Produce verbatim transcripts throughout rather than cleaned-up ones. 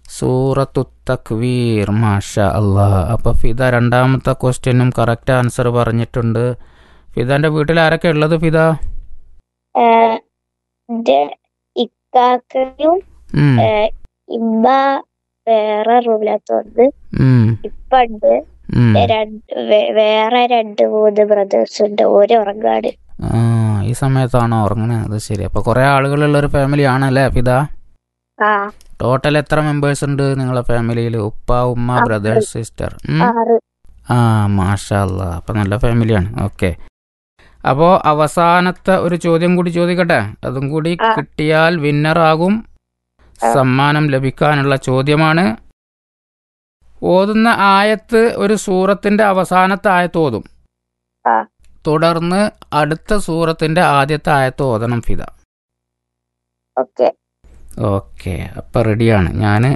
സൂറത്തു തക്വീർ. മാഷാ അല്ലാഹ്. അപ്പോൾ ഫിദ രണ്ടാമത്തെ ക്വസ്റ്റ്യനും കറക്റ്റ് ആൻസർ പറഞ്ഞിട്ടുണ്ട്. ഫിദാൻ്റെ വീട്ടിൽ ആരൊക്കെ ഉള്ളത് ഫിദ? ഇക്കാക്കയും ഇമ്മ വേറെ റൂമിനകത്തുണ്ട്, ഇപ്പ ഉണ്ട്, വേറെ രണ്ട് മൂന്ന് ബ്രദേഴ്സ് ഉണ്ട്. ഒരു ഉറങ്ങാട്. ഈ സമയത്താണോ ഉറങ്ങണത്? അത് ശരി. അപ്പോൾ കുറേ ആളുകളുള്ള ഒരു ഫാമിലി ആണല്ലേ ഫിദ? ടോട്ടൽ എത്ര മെമ്പേഴ്സ് ഉണ്ട് നിങ്ങളെ ഫാമിലിയിൽ? ഉപ്പ, ഉമ്മ, ബ്രദേഴ്സ്, സിസ്റ്റർ? ആ മാഷാ അല്ലാഹ്. അപ്പം നല്ല ഫാമിലിയാണ്. ഓക്കെ. അപ്പോൾ അവസാനത്തെ ഒരു ചോദ്യം കൂടി ചോദിക്കട്ടെ? അതും കൂടി കിട്ടിയാൽ വിന്നറാകും, സമ്മാനം ലഭിക്കാനുള്ള ചോദ്യമാണ്. ഓതുന്ന ആയത്ത് ഒരു സൂറത്തിന്റെ അവസാനത്തെ ആയത്ത് ഓതും, തുടർന്ന് അടുത്ത സൂറത്തിന്റെ ആദ്യത്തെ ആയത്ത് ഓതണം ഫിദ. ഓക്കെ, അപ്പൊ റെഡിയാണ്. ഞാന്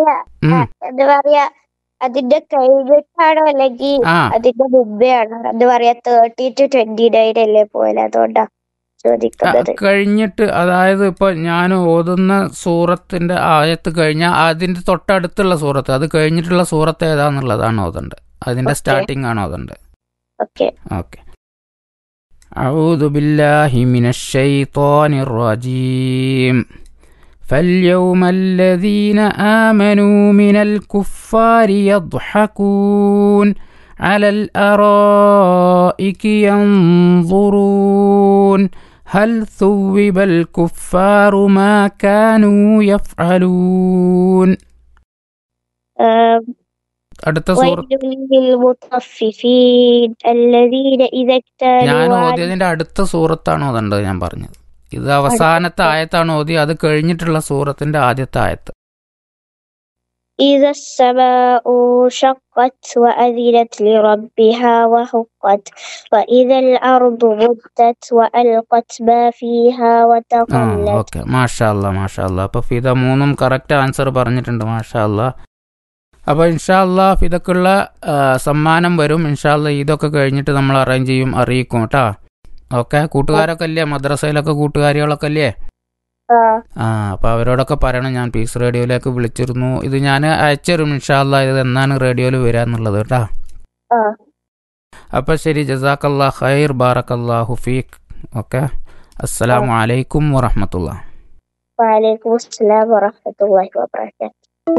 അതിന്റെ കഴിഞ്ഞിട്ടാണോ അല്ലെങ്കിൽ അതിന്റെ മുമ്പേ ആണോ? എന്താ പറയാ, തേർട്ടി ടു ട്വന്റി നയൻ അല്ലേ പോലെ, അതുകൊണ്ടാ ചോദിക്കുന്നത്. കഴിഞ്ഞിട്ട്, അതായത് ഇപ്പൊ ഞാൻ ഓതുന്ന സൂറത്തിന്റെ ആയത്ത് കഴിഞ്ഞാൽ അതിന്റെ തൊട്ടടുത്തുള്ള സൂറത്ത്, അത് കഴിഞ്ഞിട്ടുള്ള സൂറത്ത് ഏതാന്നുള്ളതാണ് ഓതേണ്ടത്. അതിന്റെ സ്റ്റാർട്ടിംഗ് ആണ് ഓതേണ്ടത്. Okay okay. അഊദു ബില്ലാഹി മിനശ് ശൈത്വാനിർ റജീം. فاليوم الذين آمنوا من الكفار يضحكون على الأرائك ينظرون هل ثوب الكفار ما كانوا يفعلون. അടുത്ത സൂറത്ത് ഞാൻ ഓതിയതിന്റെ അടുത്ത സൂറത്താണ് ഓതേണ്ടത്. ഞാൻ പറഞ്ഞത് ഇത് അവസാനത്തെ ആയത്താണ് ഓതി, അത് കഴിഞ്ഞിട്ടുള്ള സൂറത്തിന്റെ ആദ്യത്തെ ആയത്ത്. إذا السماء شقت وأذنت لربها وحقت وإذا الأرض مدت وألقت ما فيها وتخلت. ഓക്കെ, മാഷാ അല്ലാഹ് മാഷാ അല്ലാഹ്. അപ്പോൾ ഫിദ മൂന്നും കറക്റ്റ് ആൻസർ പറഞ്ഞിട്ടുണ്ട്. മാഷാ അല്ലാഹ്. അപ്പോൾ ഇൻഷാ അല്ലാഹ് ഫിദക്കുള്ള സമ്മാനം വരും. ഇൻഷാ അല്ലാഹ് ഇതൊക്കെ കഴിഞ്ഞിട്ട് നമ്മൾ അറേഞ്ച് ചെയ്യും, അറിയിക്കും കേട്ടോ. ഓക്കെ. കൂട്ടുകാരൊക്കെ അല്ലേ, മദ്രസയിലൊക്കെ കൂട്ടുകാരികളൊക്കെ അല്ലേ? ആ അപ്പോൾ അവരോടൊക്കെ പറയണം, ഞാൻ പീസ് റേഡിയോയിലേക്ക് വിളിച്ചിരുന്നു, ഇത് ഞാൻ അയച്ചുതരും ഇൻഷാ അല്ലാഹ്, ഇത് എന്നാണ് റേഡിയോയിൽ വരാന്നുള്ളത് കേട്ടോ. അപ്പോൾ ശരി, ജസാക്കല്ലാഹ് ഖൈർ, ബാറക്കല്ലാഹു ഫീക്ക്. ഓക്കെ, അസ്സലാമു അലൈക്കും വറഹ്മത്തുള്ളാഹി. വഅലൈക്കും അസ്സലാം വറഹ്മത്തുള്ളാഹി വബറകാതുഹു.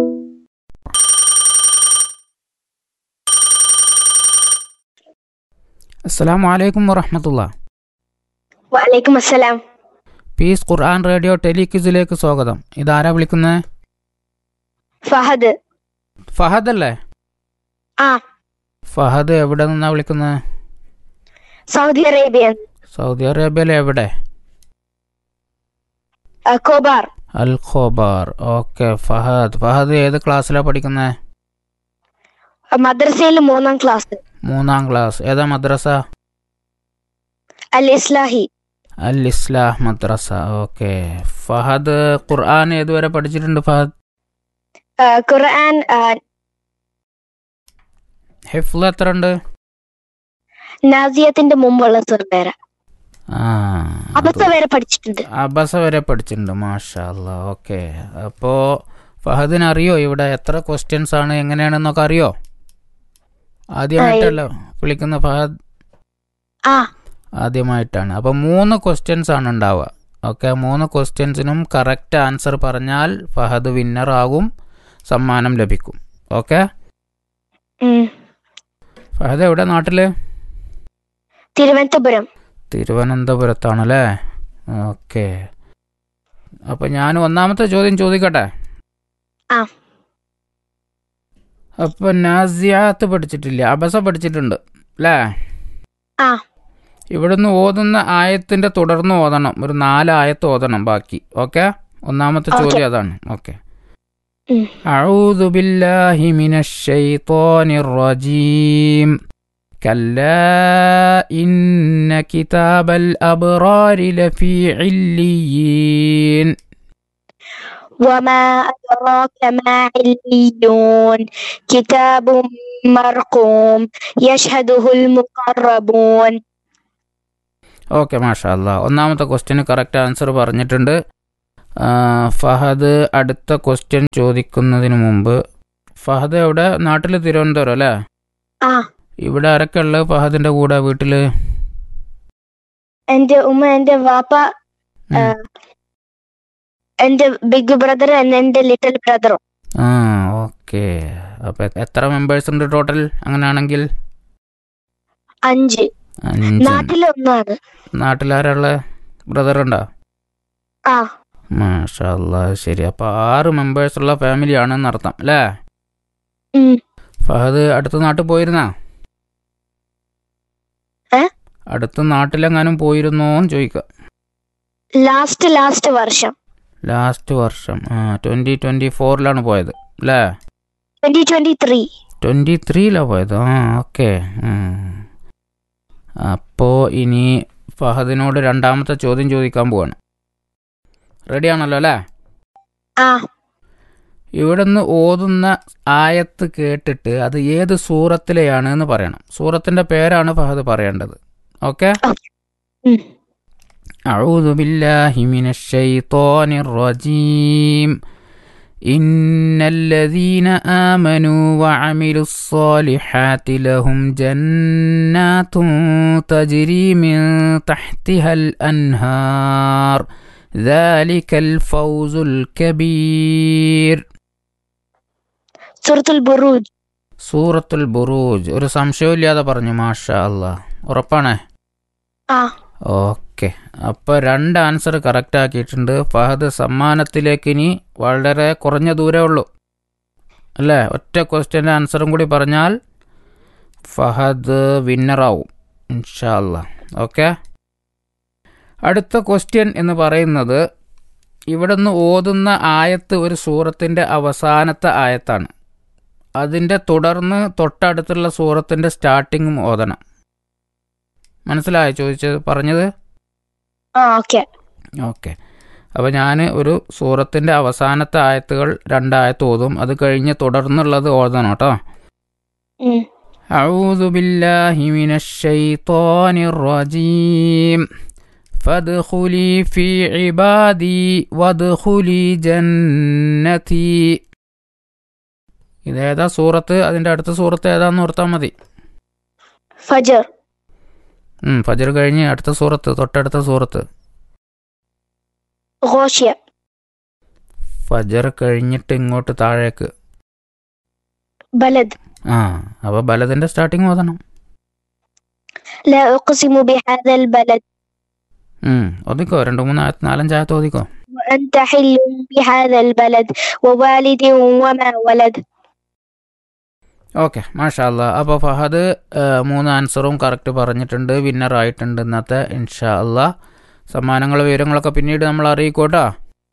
അസ്സലാമു അലൈക്കും വറഹ്മത്തുള്ളാഹി. വഅലൈക്കും അസ്സലാം. പീസ് ഖുർആൻ റേഡിയോ ടെലിക്വിസിലേക്ക് സ്വാഗതം. ഇതാരാ വിളിക്കുന്നത്? ഫഹദ്. ഫഹദ് അല്ലേ? ആ. ഫഹദ് എവിടെ നിന്നാ വിളിക്കുന്നത്? Saudi Arabia. സൗദി അറേബ്യയിൽ എവിടെ? Khobar. Al Khobar. Okay Fahad. Fahad ഏത് ക്ലാസ്സിലാണ് പഠിക്കുന്നത്? മദ്രസയിൽ മൂന്നാം ക്ലാസ്. മൂന്നാം ക്ലാസ്. ഏതാ മദ്രസ? അൽ ഇസ്ലാഹി. അൽ ഇസ്ലാഹ് മദ്രസ. ഓക്കെ. ഫഹദ് ഖുർആൻ ഏതുവരെ പഠിച്ചിട്ടുണ്ട് ഫഹദ്? ഖുർആൻ ഹിഫ്ള് എത്ര ഉണ്ട്? നാസിയത്തിന്റെ മുമ്പുള്ള സൂറ വരെ. ആ, അബസ വരെ പഠിച്ചിട്ടുണ്ട്. അബസ വരെ പഠിച്ചിട്ടുണ്ട്. മാഷാ അല്ലാഹ്. ഓക്കെ. അപ്പോൾ ഫഹദിന് അറിയോ ഇവിടെ എത്ര ക്വസ്റ്റ്യൻസ് ആണ് എങ്ങനെയാണെന്നൊക്കെ അറിയോ? ആദ്യമായിട്ടല്ലോ വിളിക്കുന്ന ഫഹദ്? ആ, ആദ്യമായിട്ടാണ്. അപ്പം മൂന്ന് ക്വസ്റ്റ്യൻസ് ആണ് ഉണ്ടാവുക. ഓക്കെ, മൂന്ന് ക്വസ്റ്റ്യൻസിനും കറക്റ്റ് ആൻസർ പറഞ്ഞാൽ ഫഹദ് വിന്നർ ആകും, സമ്മാനം ലഭിക്കും. ഓക്കെ. ഫഹദ് എവിടെ നാട്ടില്? തിരുവനന്തപുരം. തിരുവനന്തപുരത്താണല്ലേ? ഓക്കെ. അപ്പം ഞാൻ ഒന്നാമത്തെ ചോദ്യം ചോദിക്കട്ടെ? അപ്പം നാസിയാത്ത് പഠിച്ചിട്ടില്ല, അബസ പഠിച്ചിട്ടുണ്ട് അല്ലേ? ഇവിടുന്ന് ഓതുന്ന ആയത്തിന്റെ തുടർന്ന് ഓതണം, ഒരു നാല് ആയത്ത് ഓതണം ബാക്കി. ഓക്കെ. ഒന്നാമത്തെ ചോദ്യം അതാണ്. ഓക്കെ. അഊദു ബില്ലാഹി മിനശ് ശൈത്വാനിർ റജീം. കല്ലാ ഇന്ന കിതാബൽ അബ്റാരി ലഫീ ഇല്ലിയീൻ. وما أدراك ما عليون كتاب مرقوم يشهده المقربون. ഓക്കെ, മാഷാ അല്ലാഹ്. ഒന്നാമത്തെ ക്വസ്റ്റ്യന് കറക്റ്റ് ആൻസർ പറഞ്ഞിട്ടുണ്ട്. ഫഹദ് അടുത്ത ക്വസ്റ്റ്യൻ ചോദിക്കുന്നതിന് മുമ്പ്, ഫഹദ് എവിടെ? നാട്ടിൽ തിരുവനന്തപുരം അല്ലേ? ഇവിടെ ആരൊക്കെ ഉള്ളത് ഫഹദിന്റെ കൂടെ വീട്ടില്? എന്റെ ഉമ്മ, എന്റെ വാപ്പ, എന്റെ ബിഗ് ബ്രദർ, എന്റെ ലിറ്റിൽ ബ്രദറും. ആ ഓക്കെ. അപ്പൊ എത്ര മെമ്പേഴ്സ് ഉണ്ട് ടോട്ടൽ അങ്ങനെയാണെങ്കിൽ? അഞ്ച്. നാട്ടിലൊന്നാണ്. നാട്ടിലാരുള്ള ബ്രദർ ഉണ്ടോ? ആ മാഷാ അല്ലാഹ്. ശരി, അപ്പൊ ആറ് മെമ്പേഴ്സ് ഉള്ള ഫാമിലി ആണെന്ന് അർത്ഥം അല്ലേ? ഫഹദ് അടുത്ത നാട്ടിൽ പോയിരുന്നാ? അടുത്ത നാട്ടിലെങ്ങാനും പോയിരുന്നോന്ന് ചോദിക്കാം. ലാസ്റ്റ് ലാസ്റ്റ് വർഷം ലാസ്റ്റ് വർഷം ആ ട്വന്റി ട്വന്റി ഫോറിലാണ് പോയത് അല്ലേ? ട്വന്റി ട്വന്റി ത്രീ ട്വന്റി ത്രീയിലാണ് പോയത്. ആ ഓക്കെ. അപ്പോൾ ഇനി ഫഹദിനോട് രണ്ടാമത്തെ ചോദ്യം ചോദിക്കാൻ പോവാണ്. റെഡിയാണല്ലോ അല്ലേ? ഇവിടുന്ന് ഓതുന്ന ആയത്ത് കേട്ടിട്ട് അത് ഏത് സൂറത്തിലെയാണ് എന്ന് പറയണം. സൂറത്തിന്റെ പേരാണ് ഫഹദ് പറയേണ്ടത്. ഓക്കെ? അഊദു ബില്ലാഹി മിനശ് ശൈത്വാനിർ റജീം. ഇന്നല്ലദീന ആമനൂ വഅമിലുസ് സ്വാലിഹാതി ലഹും ജന്നാത്തുൻ തജ്രി മിൻ തഹ്തിഹൽ അൻഹാർ ദാലികൽ ഫൗസുൽ കബീർ. സൂറത്തുൽ ബുറൂജ്. സൂറത്തുൽ ബുറൂജ്. ഒരു സംശയമില്ലാതെ പറഞ്ഞു. മാഷാ അല്ലാഹ്. ഉറപ്പാണേ? ഓക്കെ. അപ്പോൾ രണ്ട് ആൻസർ കറക്റ്റ് ആക്കിയിട്ടുണ്ട്. ഫഹദ് സമ്മാനത്തിലേക്ക് ഇനി വളരെ കുറഞ്ഞ ദൂരമേ ഉള്ളൂ അല്ലേ? ഒറ്റ ക്വസ്റ്റ്യൻ്റെ ആൻസറും കൂടി പറഞ്ഞാൽ ഫഹദ് വിന്നറാവും ഇൻഷാ അല്ലാഹ്. ഓക്കെ. അടുത്ത ക്വസ്റ്റ്യൻ എന്ന് പറയുന്നത്, ഇവിടുന്ന് ഓതുന്ന ആയത്ത് ഒരു സൂറത്തിൻ്റെ അവസാനത്തെ ആയത്താണ്. അതിൻ്റെ തുടർന്ന് തൊട്ടടുത്തുള്ള സൂറത്തിൻ്റെ സ്റ്റാർട്ടിങ്ങും ഓതണം. മനസ്സിലായോ ചോദിച്ചത് പറഞ്ഞത്? ഓക്കെ. അപ്പോൾ ഞാൻ ഒരു സൂറത്തിൻ്റെ അവസാനത്തെ ആയത്തുകൾ രണ്ടായത്ത് ഓതും. അത് കഴിഞ്ഞ് തുടർന്നുള്ളത് ഓതണം കേട്ടോ. അഊദു ബില്ലാഹി മിനശ് ശൈത്വാനിർ റജീം. ഫദ്ഖുലി ഫീ ഇബാദി വദ്ഖുലി ജന്നതി. ഇതേതാ സൂറത്ത്? അതിൻ്റെ അടുത്ത സൂറത്ത് ഏതാന്ന് ഓർത്താൽ മതി. ഫജർ. ഫജർ കഴിഞ്ഞ് അടുത്ത സൂറത്ത്, തൊട്ടടുത്ത സൂറത്ത് ഗോശിയ. ഫജർ കഴിഞ്ഞിട്ട് ഇങ്ങോട്ട് താഴേക്ക് ബലദ്. ആ അപ്പോൾ ബലദിന്റെ സ്റ്റാർട്ടിങ് ഓതണം. ലാ ഉഖ്സിമു ബിഹാദൽ ബലദ്. ഉം ഓതിക്കോ. രണ്ട് മൂന്ന് ആയത്ത് നാലഞ്ചായത്ത് ഓതിക്കോ. അൻത ഹില്ലും ബിഹാദൽ ബലദ് വവാലിദിൻ വമാ വലദ്. ഓക്കെ, മാഷാ അല്ലാഹ്. അപ്പോൾ ഫഹദ് മൂന്ന് ആൻസറും കറക്റ്റ് പറഞ്ഞിട്ടുണ്ട്, വിന്നർ ആയിട്ടുണ്ട് ഇന്നത്തെ. ഇൻഷാ അല്ലാഹ് സമ്മാനങ്ങളും വിവരങ്ങളൊക്കെ പിന്നീട് നമ്മൾ അറിയിക്കോട്ടാ.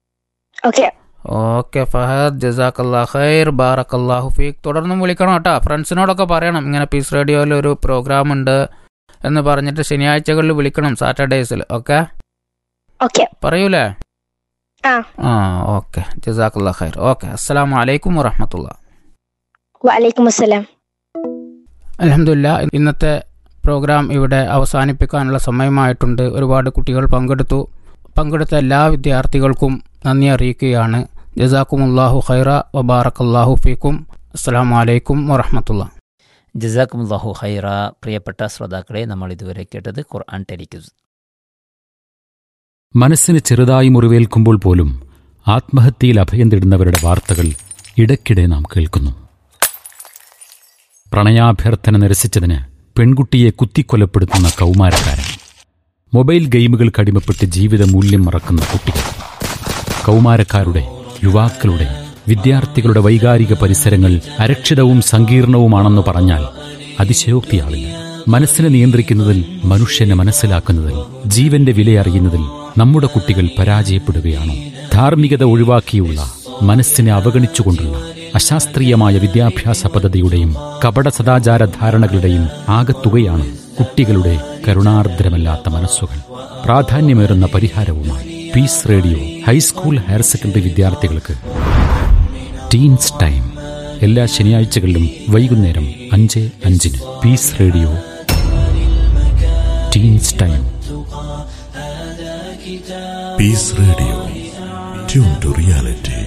ഓക്കെ ഫഹദ്, ജസാക്കല്ലാഹ് ഖൈർ, ബാറക്കല്ലാഹു ഫീക്ക്. തുടർന്നും വിളിക്കണം കേട്ടോ. ഫ്രണ്ട്സിനോടൊക്കെ പറയണം ഇങ്ങനെ പീസ് റേഡിയോയിൽ ഒരു പ്രോഗ്രാം ഉണ്ട് എന്ന് പറഞ്ഞിട്ട് ശനിയാഴ്ചകളിൽ വിളിക്കണം, സാറ്റർഡേസിൽ. ഓക്കെ പറയൂലേ? ആ ഓക്കെ. ജസാക്കല്ലാഹ് ഖൈർ. ഓക്കെ, അസ്സലാമു അലൈക്കും വറഹ്മത്തുള്ളാഹി. വഅലൈക്കും അസ്സലാം. അൽഹംദുലില്ലാഹ്, ഇന്നത്തെ പ്രോഗ്രാം ഇവിടെ അവസാനിപ്പിക്കാനുള്ള സമയമായിട്ടുണ്ട്. ഒരുപാട് കുട്ടികൾ പങ്കെടുത്തു. പങ്കെടുത്ത എല്ലാ വിദ്യാർത്ഥികൾക്കും നന്ദി അറിയിക്കുകയാണ്. ജസാക്കുമുല്ലാഹു ഖൈറ വബാറക്കല്ലാഹു ഫീക്കും. അസ്സലാമു അലൈക്കും വറഹ്മത്തുള്ളാഹി. ജസാക്കുമുല്ലാഹു ഖൈറ. പ്രിയപ്പെട്ട ശ്രോതാക്കളെ, നമ്മൾ ഇതുവരെ കേട്ടത് ഖുർആൻ ടെലിക്യൂസ്. മനസ്സിന് ചെറുതായി മുറിവേൽക്കുമ്പോൾ പോലും ആത്മഹത്യയിൽ അഭയം തേടുന്നവരുടെ വാർത്തകൾ ഇടയ്ക്കിടെ നാം കേൾക്കുന്നു. പ്രണയാഭ്യർത്ഥന നിരസിച്ചതിന് പെൺകുട്ടിയെ കുത്തിക്കൊലപ്പെടുത്തുന്ന കൗമാരക്കാരൻ, മൊബൈൽ ഗെയിമുകൾക്ക് അടിമപ്പെട്ട് ജീവിത മൂല്യം മറക്കുന്ന കുട്ടികൾ, കൗമാരക്കാരുടെ, യുവാക്കളുടെ, വിദ്യാർത്ഥികളുടെ വൈകാരിക പരിസരങ്ങൾ അരക്ഷിതവും സങ്കീർണവുമാണെന്ന് പറഞ്ഞാൽ അതിശയോക്തിയാവില്ല. മനസ്സിനെ നിയന്ത്രിക്കുന്നതിൽ, മനുഷ്യനെ മനസ്സിലാക്കുന്നതിൽ, ജീവന്റെ വിലയറിയുന്നതിൽ നമ്മുടെ കുട്ടികൾ പരാജയപ്പെടുകയാണോ? ധാർമ്മികത ഒഴിവാക്കിയുള്ള, മനസ്സിനെ അവഗണിച്ചുകൊണ്ടുള്ള അശാസ്ത്രീയമായ വിദ്യാഭ്യാസ പദ്ധതിയുടെയും കപട സദാചാര ധാരണകളുടെയും ആകത്തുകയാണ് കുട്ടികളുടെ കരുണാർദ്രമല്ലാത്ത മനസ്സുകൾ. പ്രാധാന്യമേറുന്ന പരിഹാരവുമായി piece radio high school higher secondary വിദ്യാർത്ഥികൾക്ക് ടീൻസ് ടൈം എല്ലാ ശനിയാഴ്ചകളിലും വൈകുന്നേരം അഞ്ച് അഞ്ചിന് piece radio teens time. Piece radio, Tune to reality.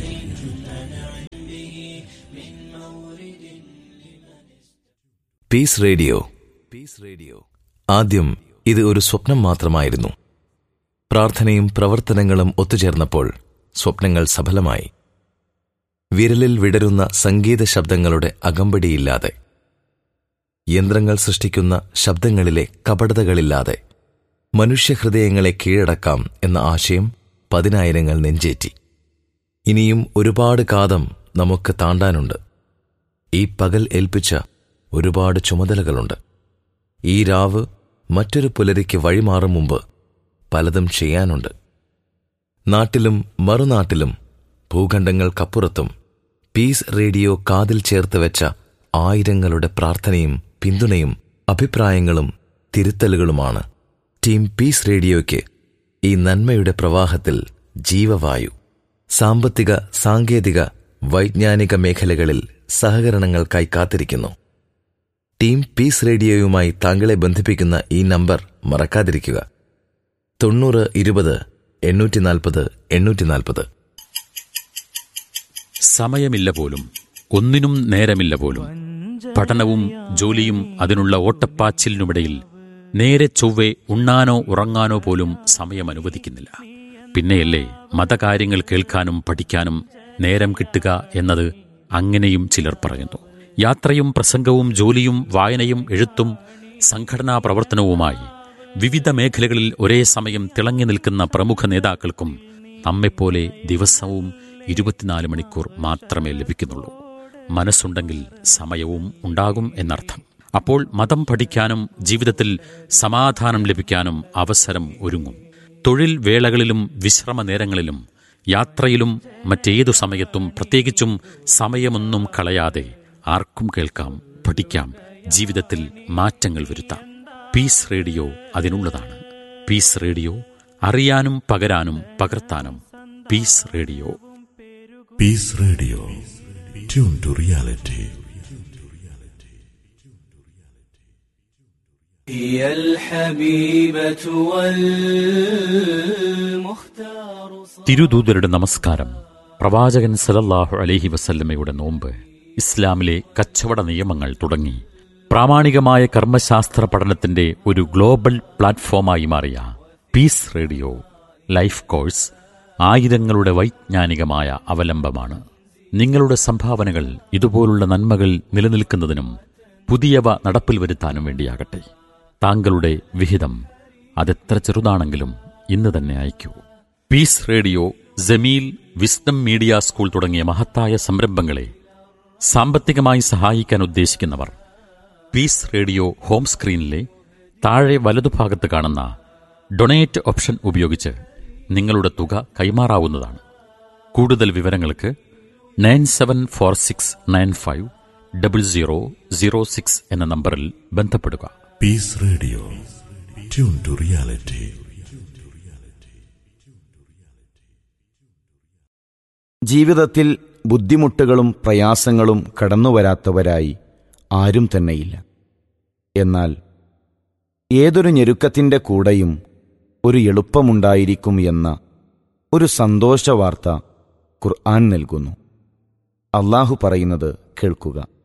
Piece radio piece radio ആദ്യം ഇത് ഒരു സ്വപ്നം മാത്രമായിരുന്നു. പ്രാർത്ഥനയും പ്രവർത്തനങ്ങളും ഒത്തുചേർന്നപ്പോൾ സ്വപ്നങ്ങൾ സഫലമായി. വിരലിൽ വിടരുന്ന സംഗീത ശബ്ദങ്ങളുടെ അകമ്പടിയില്ലാതെ, യന്ത്രങ്ങൾ സൃഷ്ടിക്കുന്ന ശബ്ദങ്ങളിലെ കപടതകളില്ലാതെ മനുഷ്യഹൃദയങ്ങളെ കീഴടക്കാം എന്ന ആശയം പതിനായിരങ്ങൾ നെഞ്ചേറ്റി. ഇനിയും ഒരുപാട് കാതം നമുക്ക് താണ്ടാനുണ്ട്. ഈ പകൽ ഏൽപ്പിച്ച ഒരുപാട് ചുമതലകളുണ്ട്. ഈ രാവ് മറ്റൊരു പുലരിക്ക് വഴിമാറും മുമ്പ് പലതും ചെയ്യാനുണ്ട്. നാട്ടിലും മറുനാട്ടിലും ഭൂഖണ്ഡങ്ങൾക്കപ്പുറത്തും പീസ് റേഡിയോ കാതിൽ ചേർത്ത് വെച്ച ആയിരങ്ങളുടെ പ്രാർത്ഥനയും പിന്തുണയും അഭിപ്രായങ്ങളും തിരുത്തലുകളുമാണ് ടീം പീസ് റേഡിയോയ്ക്ക് ഈ നന്മയുടെ പ്രവാഹത്തിൽ ജീവവായു. സാമ്പത്തിക, സാങ്കേതിക, വൈജ്ഞാനിക മേഖലകളിൽ സഹകരണങ്ങൾക്കായി കാത്തിരിക്കുന്നു. ടീം പീസ് റേഡിയോയുമായി താങ്കളെ ബന്ധിപ്പിക്കുന്ന ഈ നമ്പർ മറക്കാതിരിക്കുക: തൊണ്ണൂറ് ഇരുപത് എണ്ണൂറ്റി നാൽപ്പത് എണ്ണൂറ്റി നാൽപ്പത്. സമയമില്ല പോലും, ഒന്നിനും നേരമില്ല പോലും. പഠനവും ജോലിയും അതിനുള്ള ഓട്ടപ്പാച്ചിലിനുമിടയിൽ നേരെ ചൊവ്വെ ഉണ്ണാനോ ഉറങ്ങാനോ പോലും സമയം അനുവദിക്കുന്നില്ല. പിന്നെയല്ലേ മതകാര്യങ്ങൾ കേൾക്കാനും പഠിക്കാനും നേരം കിട്ടുക എന്നത്? അങ്ങനെയും ചിലർ പറയുന്നു. യാത്രയും പ്രസംഗവും ജോലിയും വായനയും എഴുത്തും സംഘടനാ പ്രവർത്തനവുമായി വിവിധ മേഖലകളിൽ ഒരേ സമയം തിളങ്ങി നിൽക്കുന്ന പ്രമുഖ നേതാക്കൾക്കും നമ്മെപ്പോലെ ദിവസവും ഇരുപത്തിനാല് മണിക്കൂർ മാത്രമേ ലഭിക്കുന്നുള്ളൂ. മനസ്സുണ്ടെങ്കിൽ സമയവും ഉണ്ടാകും എന്നർത്ഥം. അപ്പോൾ മതം പഠിക്കാനും ജീവിതത്തിൽ സമാധാനം ലഭിക്കാനും അവസരം ഒരുങ്ങും. തൊഴിൽ വേളകളിലും വിശ്രമ നേരങ്ങളിലും യാത്രയിലും മറ്റേതു സമയത്തും പ്രത്യേകിച്ചും സമയമൊന്നും കളയാതെ ആർക്കും കേൾക്കാം, പഠിക്കാം, ജീവിതത്തിൽ മാറ്റങ്ങൾ വരുത്താം. Piece radio അതിനുള്ളതാണ്. പീസ് റേഡിയോ, അറിയാനും പകരാനും പകർത്താനും. Piece radio. Piece radio. Tune to reality. هي الحبيبة والمختار. തിരുദൂതരുടെ നമസ്കാരം. പ്രവാചകൻ സല്ലല്ലാഹു അലൈഹി വസല്ലമയുടെ നോമ്പ്, ഇസ്ലാമിലെ കച്ചവട നിയമങ്ങൾ തുടങ്ങി പ്രാമാണികമായ കർമ്മശാസ്ത്ര പഠനത്തിന്റെ ഒരു ഗ്ലോബൽ പ്ലാറ്റ്ഫോമായി മാറിയ പീസ് റേഡിയോ ലൈഫ് കോഴ്സ് ആയിരങ്ങളുടെ വൈജ്ഞാനികമായ അവലംബമാണ്. നിങ്ങളുടെ സംഭാവനകൾ ഇതുപോലുള്ള നന്മകൾ നിലനിൽക്കുന്നതിനും പുതിയവ നടപ്പിൽ വരുത്താനും വേണ്ടിയാകട്ടെ. താങ്കളുടെ വിഹിതം അതെത്ര ചെറുതാണെങ്കിലും ഇന്ന് തന്നെ അയക്കൂ. Piece radio, Jameel, wisdom media school തുടങ്ങിയ മഹത്തായ സംരംഭങ്ങളെ സാമ്പത്തികമായി സഹായിക്കാൻ ഉദ്ദേശിക്കുന്നവർ പീസ് റേഡിയോ ഹോം സ്ക്രീനിലെ താഴെ വലതുഭാഗത്ത് കാണുന്ന ഡൊണേറ്റ് ഓപ്ഷൻ ഉപയോഗിച്ച് നിങ്ങളുടെ തുക കൈമാറാവുന്നതാണ്. കൂടുതൽ വിവരങ്ങൾക്ക് nine seven four six nine five double zero zero six എന്ന നമ്പറിൽ ബന്ധപ്പെടുക. Piece radio. Tune to reality. ജീവിതത്തിൽ ബുദ്ധിമുട്ടുകളും പ്രയാസങ്ങളും കടന്നുവരാത്തവരായി ആരും തന്നെയില്ല. എന്നാൽ ഏതൊരു ഞെരുക്കത്തിൻ്റെ കൂടെയും ഒരു എളുപ്പമുണ്ടായിരിക്കും എന്ന ഒരു സന്തോഷവാർത്ത ഖുർആൻ നൽകുന്നു. അല്ലാഹു പറയുന്നത് കേൾക്കുക.